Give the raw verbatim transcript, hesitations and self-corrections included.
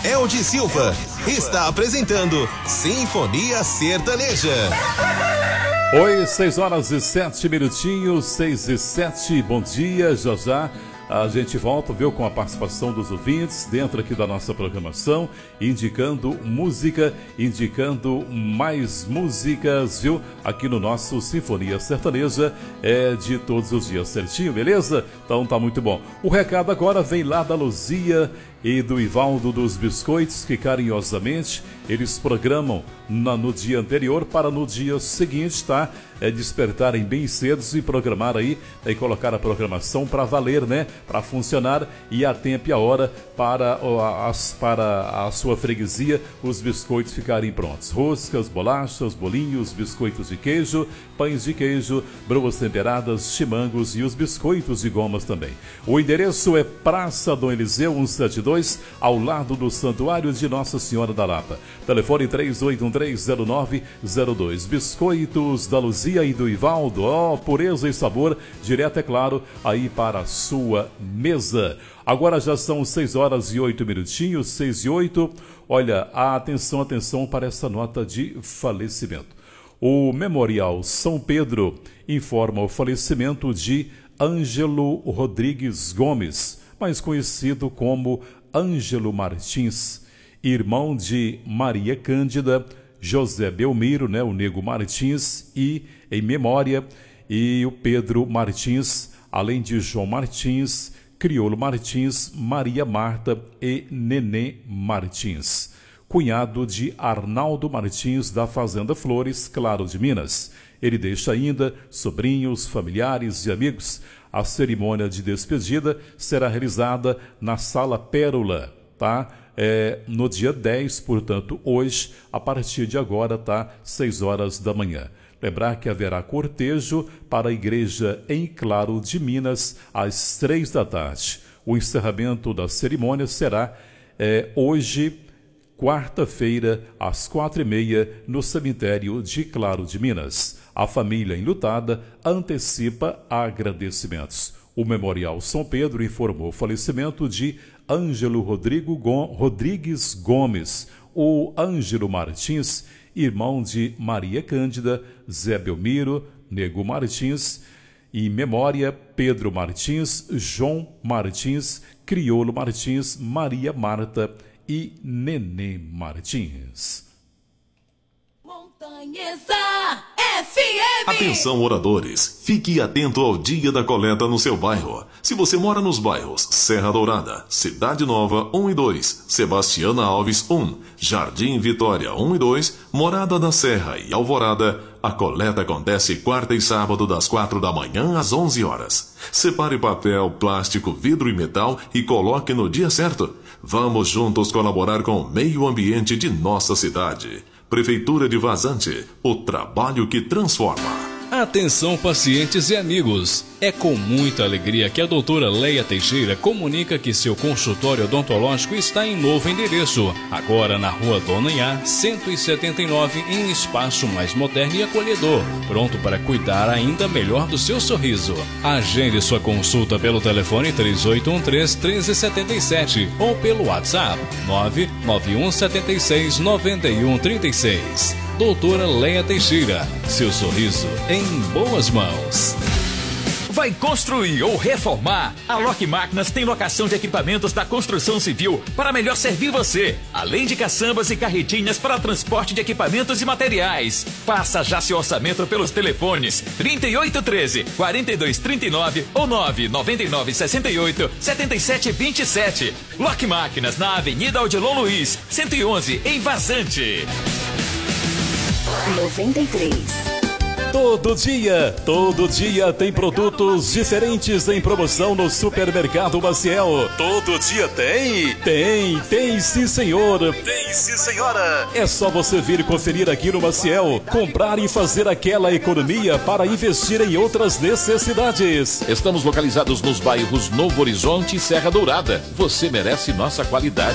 Eldi Silva está apresentando Sinfonia Sertaneja. Oi, seis horas e sete minutinhos, seis e sete, bom dia, já já. A gente volta, viu, com a participação dos ouvintes dentro aqui da nossa programação, indicando música, indicando mais músicas, viu, aqui no nosso Sinfonia Sertaneja, é de todos os dias certinho, beleza? Então tá muito bom. O recado agora vem lá da Luzia e do Ivaldo dos Biscoitos, que carinhosamente eles programam na, no dia anterior para no dia seguinte, tá? É despertarem bem cedo e programar aí, e colocar a programação para valer, né? Para funcionar e a tempo e a hora para, as, para a sua freguesia os biscoitos ficarem prontos. Roscas, bolachas, bolinhos, biscoitos de queijo, pães de queijo, broas temperadas, chimangos e os biscoitos de gomas também. O endereço é Praça Dom Eliseu cento e setenta e dois, ao lado do Santuário de Nossa Senhora da Lapa. Telefone três oito um três zero nove zero dois. Biscoitos da Luzia e do Ivaldo, ó, oh, pureza e sabor, direto, é claro, aí para a sua mesa. Agora já são seis horas e oito minutinhos, seis e oito. Olha, atenção, atenção para essa nota de falecimento. O Memorial São Pedro informa o falecimento de Ângelo Rodrigues Gomes, mais conhecido como Ângelo Martins, irmão de Maria Cândida, José Belmiro, né, o Nego Martins, e em memória, e o Pedro Martins, além de João Martins, Criolo Martins, Maria Marta e Nenê Martins, cunhado de Arnaldo Martins da Fazenda Flores, Claro de Minas. Ele deixa ainda sobrinhos, familiares e amigos. A cerimônia de despedida será realizada na Sala Pérola, tá? É, no dia dez, portanto, hoje, a partir de agora, tá? seis horas da manhã. Lembrar que haverá cortejo para a igreja em Claro de Minas, às três da tarde. O encerramento da cerimônia será é, hoje, quarta-feira, às quatro e meia, no cemitério de Claro de Minas. A família enlutada antecipa agradecimentos. O Memorial São Pedro informou o falecimento de Ângelo Rodrigo Go- Rodrigues Gomes, o Ângelo Martins, irmão de Maria Cândida, Zé Belmiro, Nego Martins, em memória, Pedro Martins, João Martins, Criolo Martins, Maria Marta e Nenê Martins. Montanhesa F M. Atenção, moradores, fique atento ao dia da coleta no seu bairro. Se você mora nos bairros Serra Dourada, Cidade Nova um e dois, Sebastiana Alves um, Jardim Vitória um e dois, Morada da Serra e Alvorada, a coleta acontece quarta e sábado das quatro da manhã às onze horas. Separe papel, plástico, vidro e metal e coloque no dia certo. Vamos juntos colaborar com o meio ambiente de nossa cidade. Prefeitura de Vazante, o trabalho que transforma. Atenção, pacientes e amigos. É com muita alegria que a doutora Leia Teixeira comunica que seu consultório odontológico está em novo endereço. Agora na Rua Dona Inhá, cento e setenta e nove, em espaço mais moderno e acolhedor. Pronto para cuidar ainda melhor do seu sorriso. Agende sua consulta pelo telefone três oito um três, um três sete sete ou pelo WhatsApp nove nove um sete seis, nove um três seis. Doutora Leia Teixeira, seu sorriso em boas mãos. Vai construir ou reformar? A Lock Máquinas tem locação de equipamentos da construção civil para melhor servir você, além de caçambas e carretinhas para transporte de equipamentos e materiais. Faça já seu orçamento pelos telefones trinta e oito treze, quarenta e dois trinta e nove ou nove nove nove seis oito, sete sete dois sete. Lock Máquinas na Avenida Odilon Luiz, cento e onze, em Vazante. noventa e três. Todo dia, todo dia tem produtos diferentes em promoção no Supermercado Maciel. Todo dia tem? Tem, tem sim senhor. Tem sim senhora. É só você vir conferir aqui no Maciel, comprar e fazer aquela economia para investir em outras necessidades. Estamos localizados nos bairros Novo Horizonte e Serra Dourada. Você merece nossa qualidade.